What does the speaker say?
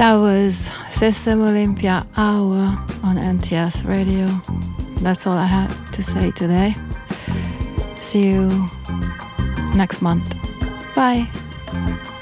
That was System Olympia Hour on NTS Radio. That's all I had to say today. See you next month. Bye.